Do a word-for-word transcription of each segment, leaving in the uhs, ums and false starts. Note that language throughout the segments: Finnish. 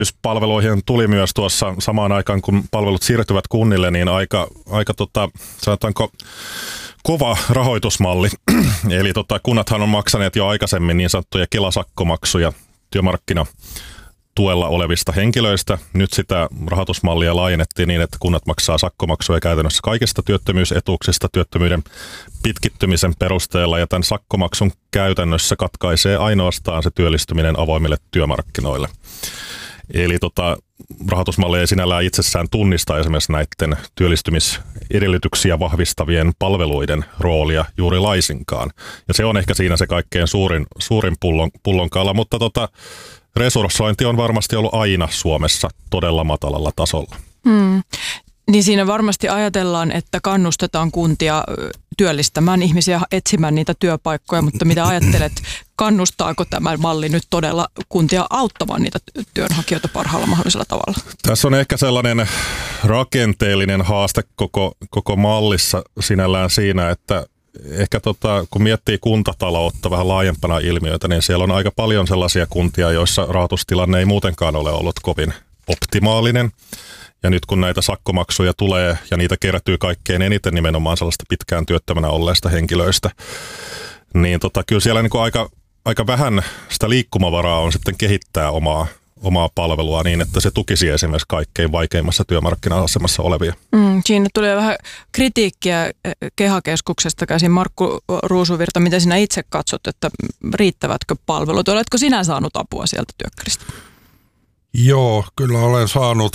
Palveluihin tuli myös tuossa samaan aikaan, kun palvelut siirtyvät kunnille, niin aika, aika tota, sanotaanko, kova rahoitusmalli. Eli tota, kunnathan on maksaneet jo aikaisemmin niin sanottuja Kela-sakkomaksuja työmarkkinatuella olevista henkilöistä. Nyt sitä rahoitusmallia laajennettiin niin, että kunnat maksaa sakkomaksuja käytännössä kaikista työttömyysetuuksista työttömyyden pitkittymisen perusteella, ja tämän sakkomaksun käytännössä katkaisee ainoastaan se työllistyminen avoimille työmarkkinoille. Eli tota, rahoitusmalli ei sinällään itsessään tunnista esimerkiksi näiden työllistymisedellytyksiä vahvistavien palveluiden roolia juuri laisinkaan. Ja se on ehkä siinä se kaikkein suurin, suurin pullon, pullonkaula, mutta tota, resurssointi on varmasti ollut aina Suomessa todella matalalla tasolla. Hmm. Niin siinä varmasti ajatellaan, että kannustetaan kuntia työllistämään ihmisiä, etsimään niitä työpaikkoja, mutta mitä ajattelet, kannustaako tämä malli nyt todella kuntia auttamaan niitä työnhakijoita parhaalla mahdollisella tavalla? Tässä on ehkä sellainen rakenteellinen haaste koko, koko mallissa sinällään siinä, että ehkä tota, kun miettii kuntataloutta vähän laajempana ilmiötä, niin siellä on aika paljon sellaisia kuntia, joissa rahoitustilanne ei muutenkaan ole ollut kovin optimaalinen. Ja nyt kun näitä sakkomaksuja tulee ja niitä kertyy kaikkein eniten nimenomaan sellaista pitkään työttömänä olleista henkilöistä, niin tota, kyllä siellä niin kuin aika, aika vähän sitä liikkumavaraa on sitten kehittää omaa, omaa palvelua niin, että se tukisi esimerkiksi kaikkein vaikeimmassa työmarkkina-asemassa olevia. Mm, siinä tulee vähän kritiikkiä Keha-keskuksesta käsin. Markku Ruusuvirta, miten sinä itse katsot, että riittävätkö palvelut? Oletko sinä saanut apua sieltä työkkäristä? Joo, kyllä olen saanut.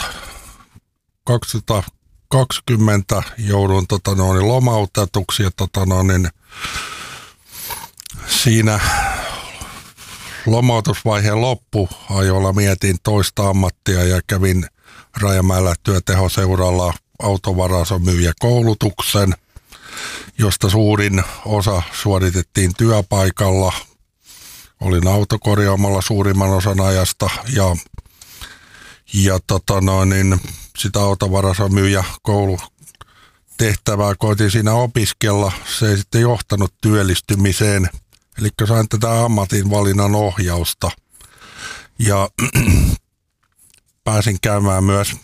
kaksituhattakaksikymmentä joudun tota noin, lomautetuksi ja tota noin, siinä lomautusvaiheen loppuajolla mietin toista ammattia ja kävin Rajamäellä työtehoseuralla autovarastomyyjä koulutuksen, josta suurin osa suoritettiin työpaikalla. Olin autokorjaamalla suurimman osan ajasta ja, ja tota noin, niin sitä autovarastomyyjä koulutehtävää koitin siinä opiskella. Se ei sitten johtanut työllistymiseen. Eli sain tätä ammatinvalinnan ohjausta ja pääsin käymään myös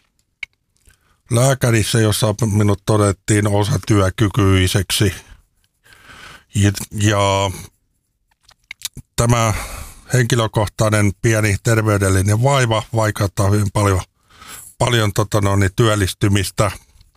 lääkärissä, jossa minut todettiin osatyökykyiseksi. Ja, ja tämä henkilökohtainen pieni terveydellinen vaiva vaikuttaa hyvin paljon, paljon tota no, niin työllistymistä.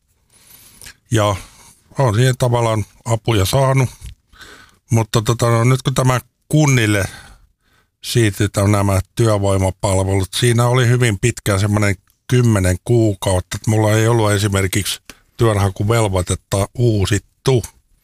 Ja olen siihen tavallaan apuja saanut. Mutta tota, no, nyt kun tämä kunnille siirtytään nämä työvoimapalvelut, siinä oli hyvin pitkään semmoinen kymmenen kuukautta, että mulla ei ollut esimerkiksi työnhakuvelvoitetta uusittu.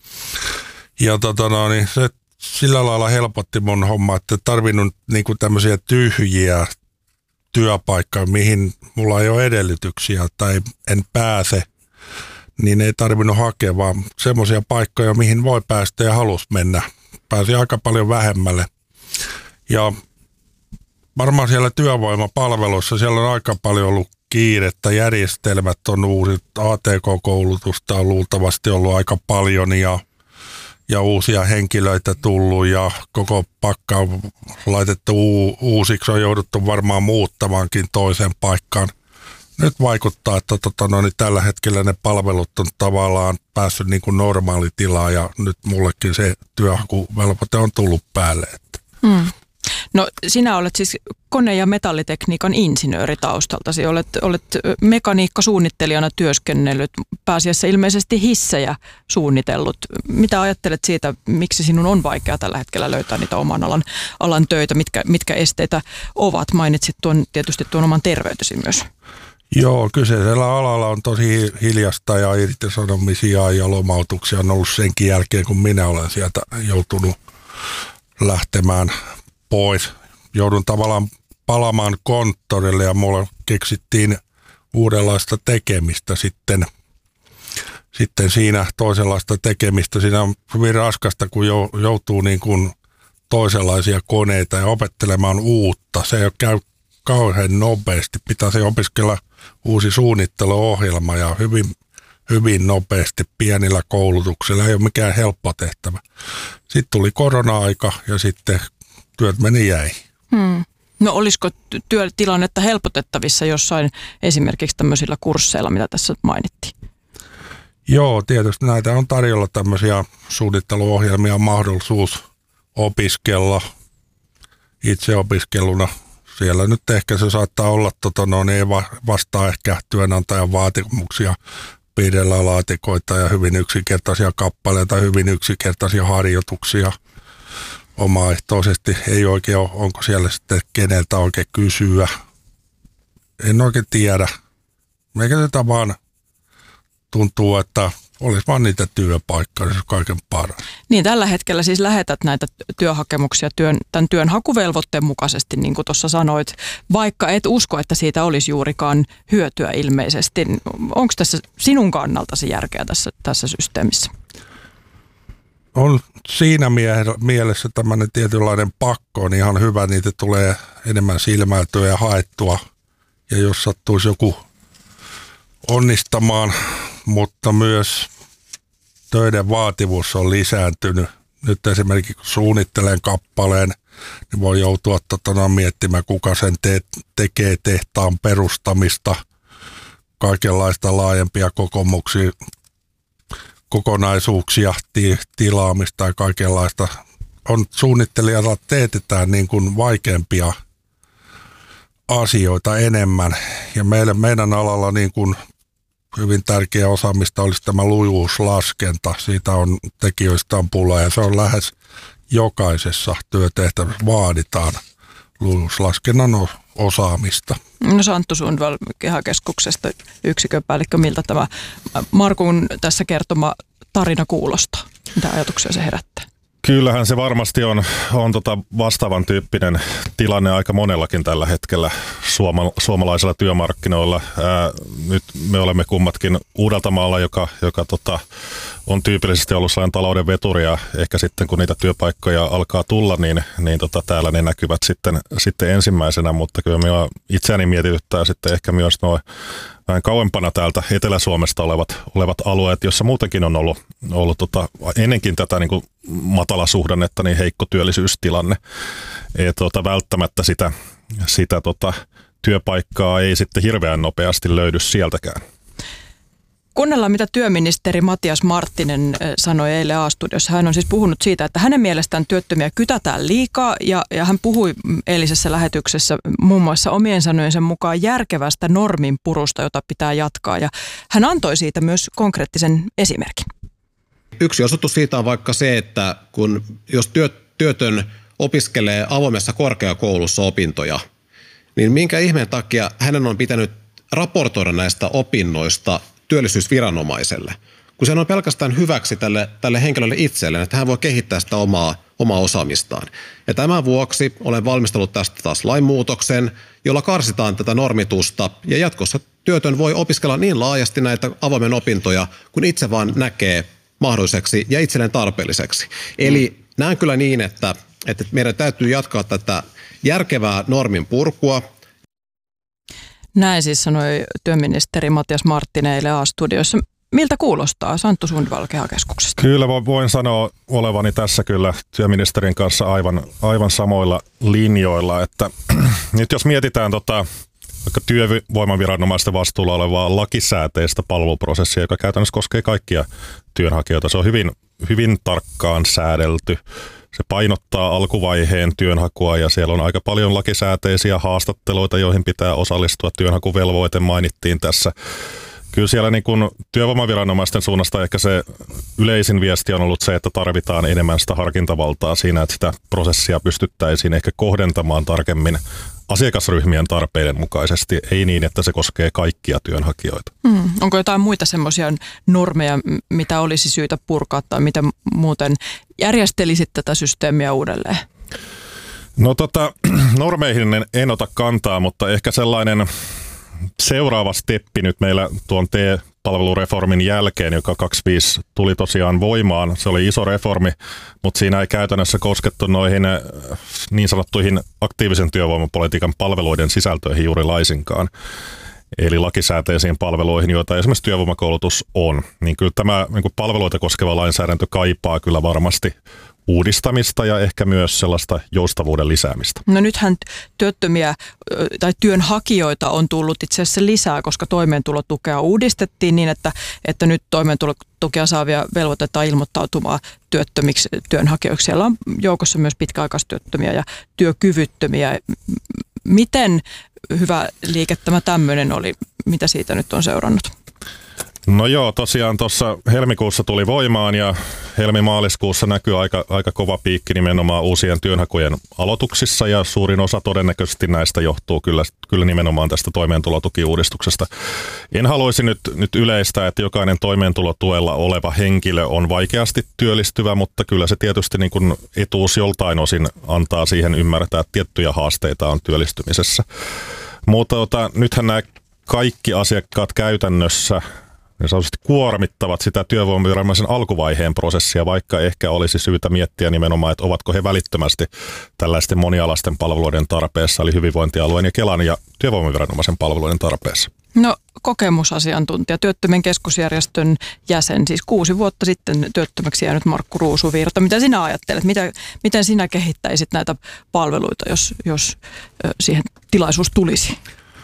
Ja tota, no, niin se sillä lailla helpotti mun homma, että tarvinnut niinku tämmöisiä tyhjiä työpaikkoja, mihin mulla ei ole edellytyksiä tai en pääse, niin ei tarvinnut hakea, vaan semmoisia paikkoja, mihin voi päästä ja halus mennä. Pääsi aika paljon vähemmälle. Ja varmaan siellä työvoimapalveluissa siellä on aika paljon ollut kiirettä. Järjestelmät on uusi, A T K-koulutusta on luultavasti ollut aika paljon ja, ja uusia henkilöitä tullut ja koko pakka on laitettu uu, uusiksi. On jouduttu varmaan muuttamaankin toiseen paikkaan. Nyt vaikuttaa, että tota, no, niin tällä hetkellä ne palvelut on tavallaan päässyt niin kuin normaalitilaan ja nyt mullekin se työhakuvelvoite on tullut päälle. Että. Hmm. No sinä olet siis kone- ja metallitekniikan insinööri taustaltasi. Olet, olet mekaniikkasuunnittelijana työskennellyt, pääasiassa ilmeisesti hissejä suunnitellut. Mitä ajattelet siitä, miksi sinun on vaikea tällä hetkellä löytää niitä oman alan, alan töitä, mitkä, mitkä esteitä ovat? Mainitsit tuon, tietysti tuon oman terveytesi myös. Joo, kyseisellä alalla on tosi hiljasta ja irtisanomisia ja lomautuksia on ollut senkin jälkeen, kun minä olen sieltä joutunut lähtemään pois. Joudun tavallaan palaamaan konttorille ja mulla keksittiin uudenlaista tekemistä sitten, sitten siinä toisenlaista tekemistä. Siinä on hyvin raskasta, kun joutuu niin kuin toisenlaisia koneita ja opettelemaan uutta. Se ei ole käy kauhean nopeasti. Pitäisi opiskella uusi suunnitteluohjelma ja hyvin, hyvin nopeasti pienillä koulutuksilla. Ei ole mikään helppo tehtävä. Sitten tuli korona-aika ja sitten työt meni jäi. Hmm. No olisiko työtilannetta helpotettavissa jossain esimerkiksi tämmöisillä kursseilla, mitä tässä mainittiin? Joo, tietysti näitä on tarjolla tämmöisiä suunnitteluohjelmia, mahdollisuus opiskella itse opiskeluna. Siellä nyt ehkä se saattaa olla, tota, no, ei vastaa ehkä työnantajan vaatimuksia, piirellä laatikoita ja hyvin yksinkertaisia kappaleita, hyvin yksinkertaisia harjoituksia omaehtoisesti. Ei oikein ole, onko siellä sitten keneltä oikein kysyä. En oikein tiedä. Meikä sitä vaan tuntuu, että olisi vaan niitä työpaikkoja, se on kaiken paras. Niin, tällä hetkellä siis lähetät näitä työhakemuksia työn, tämän työn hakuvelvoitteen mukaisesti, niin kuin tuossa sanoit, vaikka et usko, että siitä olisi juurikaan hyötyä ilmeisesti. Onko tässä sinun kannaltasi järkeä tässä, tässä systeemissä? On siinä mie- mielessä tämmöinen tietynlainen pakko on ihan hyvä, niitä tulee enemmän silmäiltyä ja haettua. Ja jos sattuisi joku onnistamaan, mutta myös töiden vaativuus on lisääntynyt. Nyt esimerkiksi kun suunnittelen kappaleen, niin voi joutua totana miettimään, kuka sen te- tekee tehtaan perustamista, kaikenlaista laajempia kokomuksia, kokonaisuuksia, ti- tilaamista ja kaikenlaista. On suunnittelijalla teetetään niin kuin vaikeampia asioita enemmän. Ja meille, meidän alalla niin kuin hyvin tärkeä osaamista olisi tämä lujuuslaskenta. Siitä on tekijöistä on pula ja se on lähes jokaisessa työtehtävässä vaaditaan lujuuslaskennan osaamista. No Santtu Sundvall Kehäkeskuksesta yksikönpäällikkö, miltä tämä Markun tässä kertoma tarina kuulostaa? Mitä ajatuksia se herättää? Kyllähän se varmasti on, on tota vastaavan tyyppinen tilanne aika monellakin tällä hetkellä suoma, suomalaisilla työmarkkinoilla. Ää, nyt me olemme kummatkin Uudeltamaalla, joka, joka tota, on tyypillisesti ollut sellainen talouden veturi, ja ehkä sitten kun niitä työpaikkoja alkaa tulla, niin, niin tota, täällä ne näkyvät sitten, sitten ensimmäisenä, mutta kyllä minua itseäni mietityttää sitten ehkä myös nuo vähän kauempana täältä Etelä-Suomesta olevat, olevat alueet, jossa muutenkin on ollut, ollut tota, ennenkin tätä niin kuin matalasuhdannetta, niin heikko työllisyystilanne. Et, tota, välttämättä sitä, sitä tota, työpaikkaa ei sitten hirveän nopeasti löydy sieltäkään. Kuunnellaan, mitä työministeri Matias Marttinen sanoi eilen A-studiossa. Hän on siis puhunut siitä, että hänen mielestään työttömiä kytätään liikaa, ja, ja hän puhui eilisessä lähetyksessä muun muassa omien sanojensa mukaan järkevästä normin purusta, jota pitää jatkaa, ja hän antoi siitä myös konkreettisen esimerkin. Yksi osoitus siitä on vaikka se, että kun, jos työ, työtön opiskelee avoimessa korkeakoulussa opintoja, niin minkä ihmeen takia hänen on pitänyt raportoida näistä opinnoista työllisyysviranomaiselle, kun se on pelkästään hyväksi tälle, tälle henkilölle itselleen, että hän voi kehittää sitä omaa, omaa osaamistaan. Ja tämän vuoksi olen valmistellut tästä taas lainmuutoksen, jolla karsitaan tätä normitusta, ja jatkossa työtön voi opiskella niin laajasti näitä avoimen opintoja, kun itse vaan näkee mahdolliseksi ja itselleen tarpeelliseksi. Eli mm. näen kyllä niin, että, että meidän täytyy jatkaa tätä järkevää normin purkua. Näin siis sanoi työministeri Matias Marttinen eilen A-studiossa. Miltä kuulostaa Santtu Sundvall Kehäkeskuksesta? Kyllä voin sanoa olevani tässä kyllä työministerin kanssa aivan, aivan samoilla linjoilla, että nyt jos mietitään tota, vaikka työvoimaviranomaisten vastuulla olevaa lakisääteistä palveluprosessia, joka käytännössä koskee kaikkia työnhakijoita, se on hyvin, hyvin tarkkaan säädelty. Se painottaa alkuvaiheen työnhakua ja siellä on aika paljon lakisääteisiä haastatteluita, joihin pitää osallistua. Työnhakuvelvoite mainittiin tässä. Kyllä siellä niin kuin työvoimaviranomaisten suunnasta ehkä se yleisin viesti on ollut se, että tarvitaan enemmän sitä harkintavaltaa siinä, että sitä prosessia pystyttäisiin ehkä kohdentamaan tarkemmin asiakasryhmien tarpeiden mukaisesti, ei niin, että se koskee kaikkia työnhakijoita. Hmm. Onko jotain muita semmoisia normeja, mitä olisi syytä purkaa tai miten muuten järjestelisit tätä systeemiä uudelleen? No tota, normeihin en, en ota kantaa, mutta ehkä sellainen seuraava steppi nyt meillä tuon T-palvelureformin jälkeen, joka kaksikymmentäviisi tuli tosiaan voimaan. Se oli iso reformi, mutta siinä ei käytännössä koskettu noihin niin sanottuihin aktiivisen työvoimapolitiikan palveluiden sisältöihin juuri laisinkaan. Eli lakisääteisiin palveluihin, joita esimerkiksi työvoimakoulutus on. Niin kyllä tämä niin kuin palveluita koskeva lainsäädäntö kaipaa kyllä varmasti uudistamista ja ehkä myös sellaista joustavuuden lisäämistä. No nythän työttömiä tai työnhakijoita on tullut itse asiassa lisää, koska toimeentulotukea uudistettiin niin, että, että nyt toimeentulotukea saavia velvoitetaan ilmoittautumaan työttömiksi työnhakijoiksi. Siellä on joukossa myös pitkäaikaistyöttömiä ja työkyvyttömiä. Miten hyvä liike tämä tämmöinen oli? Mitä siitä nyt on seurannut? No joo, tosiaan tuossa helmikuussa tuli voimaan ja helmimaaliskuussa näkyy aika, aika kova piikki nimenomaan uusien työnhakujen aloituksissa ja suurin osa todennäköisesti näistä johtuu kyllä, kyllä nimenomaan tästä toimeentulotukiuudistuksesta. En haluaisi nyt, nyt yleistää, että jokainen toimeentulotuella oleva henkilö on vaikeasti työllistyvä, mutta kyllä se tietysti niin kuin etuus joltain osin antaa siihen ymmärtää, että tiettyjä haasteita on työllistymisessä. Mutta ota, nythän nämä kaikki asiakkaat käytännössä ne sanotusti kuormittavat sitä työvoimaviranomaisen alkuvaiheen prosessia, vaikka ehkä olisi syytä miettiä nimenomaan, että ovatko he välittömästi tällaisten monialaisten palveluiden tarpeessa, eli hyvinvointialueen ja Kelan ja työvoimaviranomaisen palveluiden tarpeessa. No kokemusasiantuntija, työttömien keskusjärjestön jäsen, siis kuusi vuotta sitten työttömäksi jäänyt Markku Ruusuvirta. Mitä sinä ajattelet? Mitä, miten sinä kehittäisit näitä palveluita, jos, jos siihen tilaisuus tulisi?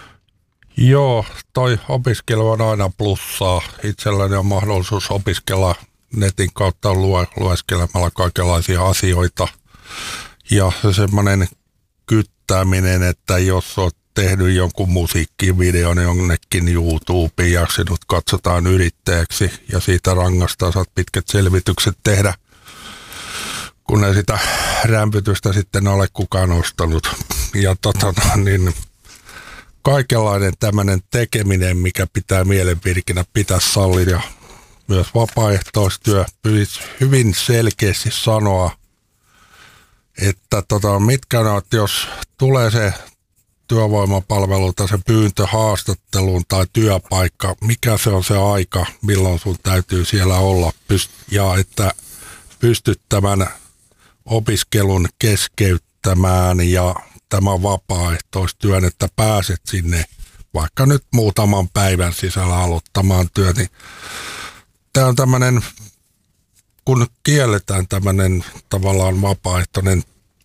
Joo, toi opiskelu on aina plussaa. Itselläni on mahdollisuus opiskella netin kautta lue, lueskelemalla kaikenlaisia asioita. Ja semmoinen kyttäminen, että jos olet tehnyt jonkun musiikkivideon jonnekin YouTubeen ja sinut katsotaan yrittäjäksi ja siitä rangaistaan, saat pitkät selvitykset tehdä, kun ei sitä rämpytystä sitten ole kukaan ostanut. Ja tota niin... Kaikenlainen tämmöinen tekeminen, mikä pitää mielenvirkinä pitää sallia ja myös vapaaehtoistyö pyysi hyvin selkeästi sanoa, että tota, mitkä on, jos tulee se työvoimapalvelulta se pyyntö haastatteluun tai työpaikka, mikä se on se aika, milloin sun täytyy siellä olla ja että pystyt tämän opiskelun keskeyttämään ja tämä vapaaehtoistyön, että pääset sinne vaikka nyt muutaman päivän sisällä aloittamaan työ, niin tämä on tämmöinen, kun kielletään tämmöinen tavallaan vapaaehtoinen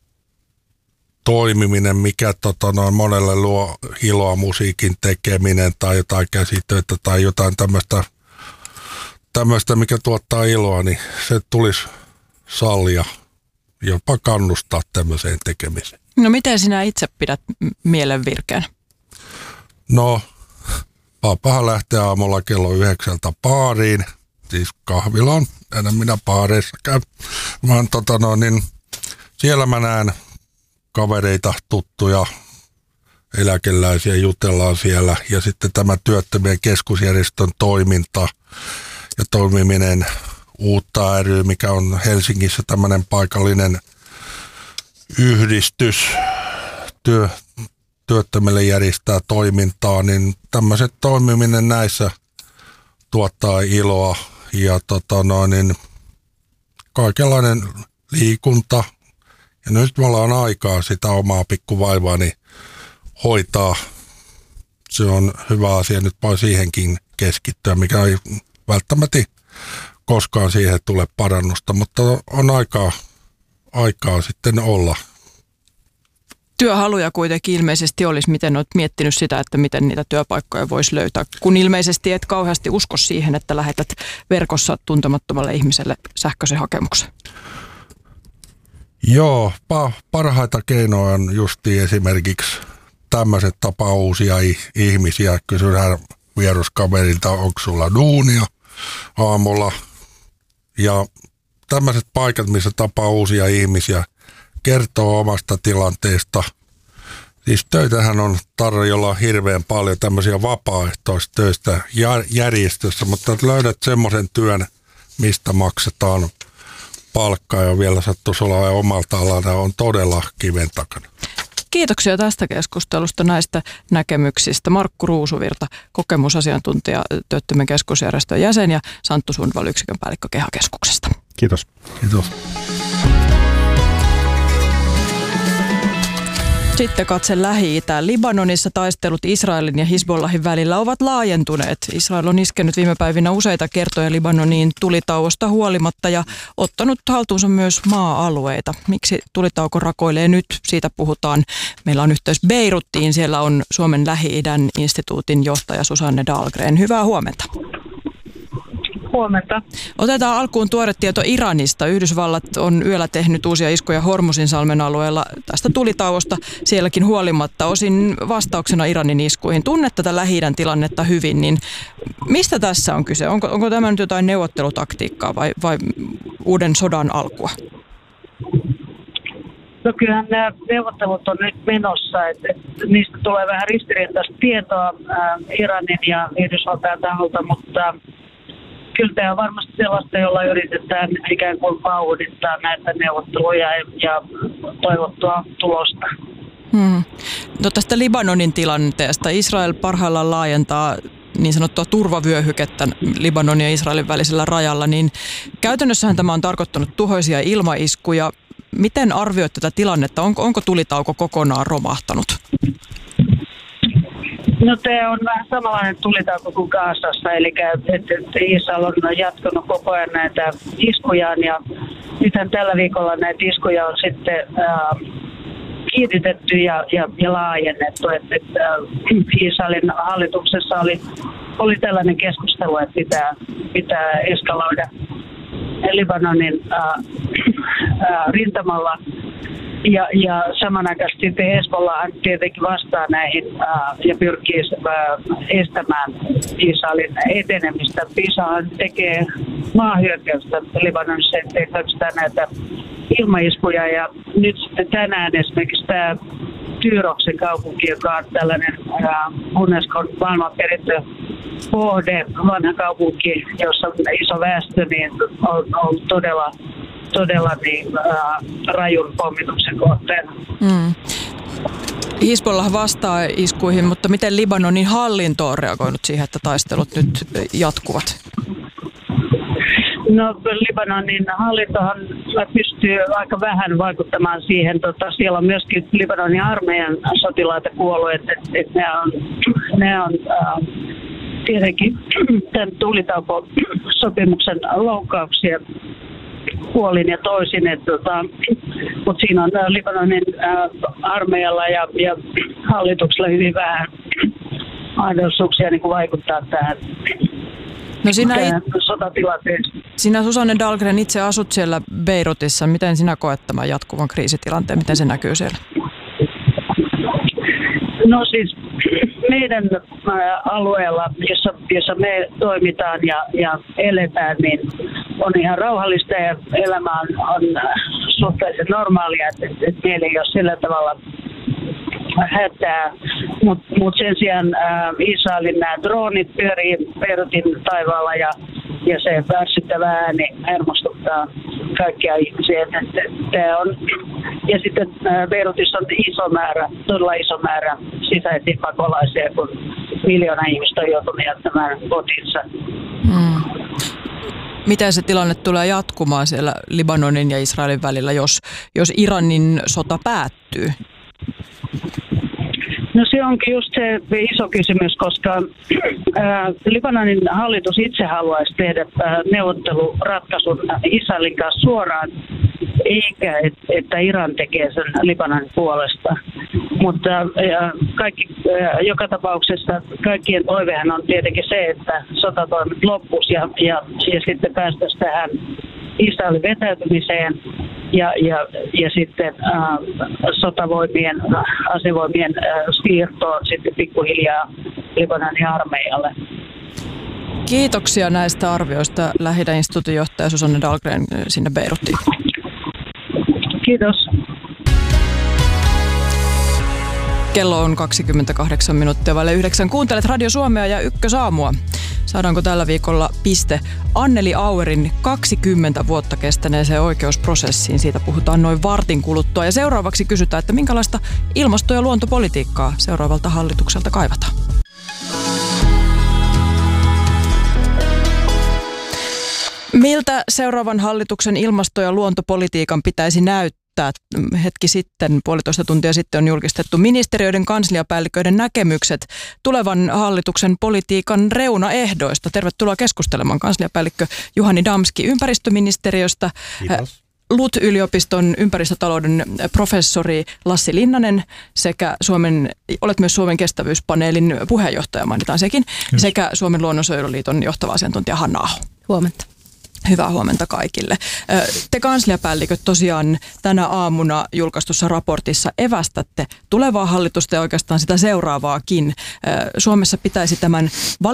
toimiminen, mikä tota, noin monelle luo iloa, musiikin tekeminen tai jotain käsitöitä tai jotain tämmöistä, tämmöistä, mikä tuottaa iloa, niin se tulisi sallia, jopa kannustaa tämmöiseen tekemiseen. No miten sinä itse pidät mielen virkeän? No, papahan lähtee aamulla kello yhdeksältä baariin, siis kahvilaan, enää minä baareissa käyn, vaan tota no, niin siellä mä näen kavereita, tuttuja, eläkeläisiä, jutellaan siellä ja sitten tämä työttömien keskusjärjestön toiminta ja toimiminen Uutta ry, mikä on Helsingissä tämmöinen paikallinen yhdistys, työ, työttömille järjestää toimintaa, niin tämmöiset toimiminen näissä tuottaa iloa ja tota noin, niin kaikenlainen liikunta. Ja nyt me ollaan aikaa sitä omaa pikkuvaivaa niin hoitaa. Se on hyvä asia, nyt voi siihenkin keskittyä, mikä ei välttämättä koskaan siihen tule parannusta, mutta on aikaa, aikaa sitten olla. Työhaluja kuitenkin ilmeisesti olisi. Miten olet miettinyt sitä, että miten niitä työpaikkoja voisi löytää, kun ilmeisesti et kauheasti usko siihen, että lähetät verkossa tuntemattomalle ihmiselle sähköisen hakemuksen? Joo, pa- parhaita keinoja on justiin esimerkiksi tämmöiset tapaa uusia ihmisiä. Kysytään vieruskaverilta, onko sulla duunia aamulla. Ja tämmöiset paikat, missä tapaa uusia ihmisiä, kertoo omasta tilanteesta. Siis töitähän on tarjolla hirveän paljon tämmöisiä vapaaehtoistöistä järjestössä, mutta löydät semmoisen työn, mistä maksetaan palkkaa ja vielä sattuisi olla omalta alana, on todella kiven takana. Kiitoksia tästä keskustelusta, näistä näkemyksistä. Markku Ruusuvirta, kokemusasiantuntija, työttömien keskusjärjestön jäsen ja Santtu Sundvall, yksikön päällikkö Keha-keskuksesta. Kiitos. Kiitos. Sitten katse Lähi-Itään. Libanonissa taistelut Israelin ja Hizbollahin välillä ovat laajentuneet. Israel on iskenyt viime päivinä useita kertoja Libanoniin tulitauosta huolimatta ja ottanut haltuunsa myös maa-alueita. Miksi tulitauko rakoilee nyt? Siitä puhutaan. Meillä on yhteys Beiruttiin. Siellä on Suomen Lähi-idän instituutin johtaja Susanne Dahlgren. Hyvää huomenta. Huomenta. Otetaan alkuun tuore tieto Iranista. Yhdysvallat on yöllä tehnyt uusia iskuja Hormuzinsalmen alueella tästä tulitauosta sielläkin huolimatta. Osin vastauksena Iranin iskuihin. Tunnet tätä Lähi-idän tilannetta hyvin, niin mistä tässä on kyse? Onko, onko tämä nyt jotain neuvottelutaktiikkaa vai, vai uuden sodan alkua? No kyllähän nämä neuvottelut on nyt menossa, että, että niistä tulee vähän ristiriitaista tietoa ää, Iranin ja Yhdysvaltain taholta, mutta kyllä tämä on varmasti sellaista, jolla yritetään ikään kuin vauhdittaa näitä neuvotteluja ja toivottua tulosta. Hmm. No tästä Libanonin tilanteesta. Israel parhaillaan laajentaa niin sanottua turvavyöhykettä Libanonin ja Israelin välisellä rajalla, niin käytännössähän tämä on tarkoittanut tuhoisia ilmaiskuja. Miten arvioit tätä tilannetta? Onko, onko tulitauko kokonaan romahtanut? No tämä on vähän samanlainen tulitauko kuin Gazassa, eli että Israel on jatkanut koko ajan näitä iskujaan ja nythän tällä viikolla näitä iskuja on sitten äh, kiinnitetty ja, ja, ja laajennettu. Että, että Israelin hallituksessa oli, oli tällainen keskustelu, että pitää, pitää eskaloida Libanonin äh, äh, rintamalla. Ja, ja samanaikaisesti Hezbollah tietenkin vastaa näihin ää, ja pyrkii ää, estämään Israelin etenemistä. Israel tekee maahyökkäystä Libanonissa, ettei pelkästään näitä ilmaiskuja. Ja nyt sitten tänään esimerkiksi tämä Tyroksen kaupunki, joka on tällainen ää, Unescon maailmanperintö kohde, vanha kaupunki, jossa on iso väestö, niin on, on todella todella niin, ää, rajun pommituksen kohteena. Mm. Hizbollah vastaa iskuihin, mutta miten Libanonin hallinto on reagoinut siihen, että taistelut nyt jatkuvat? No Libanonin hallintohan pystyy aika vähän vaikuttamaan siihen. Tota, siellä on myöskin Libanonin armeijan sotilaita kuollut, että et, et ne on, ne on ää, tietenkin tämän tulitaukosopimuksen loukkauksia puolin ja toisin, että, tota, mutta siinä on Libanonin ää, armeijalla ja, ja hallituksella hyvin vähän mahdollisuuksia niin kuin vaikuttaa tähän, no sinä tähän it- sotatilanteeseen. Sinä Susanne Dahlgren itse asut siellä Beirutissa. Miten sinä koet tämän jatkuvan kriisitilanteen? Miten se näkyy siellä? No siis meidän alueella, jossa, jossa me toimitaan ja, ja eletään, niin on ihan rauhallista ja elämä on, on suhteellisen normaalia, että, että meillä ei ole sillä tavalla hätää. Mutta mut sen sijaan ää, Israelin nämä droonit pyörii Beirutin taivaalla ja, ja se värssyttävä ääni hermostuttaa kaikkia ihmisiä. Et, et, et, on, ja sitten ää, Beirutissa on iso määrä, todella iso määrä sisäisiä pakolaisia, kun miljoona ihmistä on joutunut jättämään kotinsa. Mm. Miten se tilanne tulee jatkumaan siellä Libanonin ja Israelin välillä, jos, jos Iranin sota päättyy? No se onkin just se iso kysymys, koska ää, Libanonin hallitus itse haluaisi tehdä ää, neuvotteluratkaisun Israelin kanssa suoraan, eikä et, että Iran tekee sen Libanonin puolesta. Mutta ää, kaikki, ää, joka tapauksessa kaikkien toivehan on tietenkin se, että sotatoimet loppuisi ja, ja, ja sitten päästäisiin tähän Israelin vetäytymiseen ja, ja, ja sitten äh, sotavoimien, asevoimien äh, siirtoon sitten pikkuhiljaa Libanonin armeijalle. Kiitoksia näistä arvioista. Lähi-idän instituutin johtaja Susanne Dahlgren sinne Beiruttiin. Kiitos. Kello on kaksikymmentäkahdeksan minuuttia vaille yhdeksän. Kuuntelet Radio Suomea ja Ykkösaamua. Saadaanko tällä viikolla piste Anneli Auerin kaksikymmentä vuotta kestäneeseen oikeusprosessiin? Siitä puhutaan noin vartin kuluttua. Ja seuraavaksi kysytään, että minkälaista ilmasto- ja luontopolitiikkaa seuraavalta hallitukselta kaivataan. Miltä seuraavan hallituksen ilmasto- ja luontopolitiikan pitäisi näyttää? näyttää. Hetki sitten, puolitoista tuntia sitten on julkistettu ministeriöiden kansliapäälliköiden näkemykset tulevan hallituksen politiikan reunaehdoista. Tervetuloa keskustelemaan kansliapäällikkö Juhani Damski ympäristöministeriöstä. Kiitos. L U T-yliopiston ympäristötalouden professori Lassi Linnanen sekä Suomen, olet myös Suomen kestävyyspaneelin puheenjohtaja, mainitaan sekin, Kyllä. sekä Suomen luonnonsuojeluliiton johtava asiantuntija Hanna Aho. Huomenta. Hyvää huomenta kaikille. Te kansliapäälliköt tosiaan tänä aamuna julkaistussa raportissa evästätte tulevaa hallitusta ja oikeastaan sitä seuraavaakin. Suomessa pitäisi tämän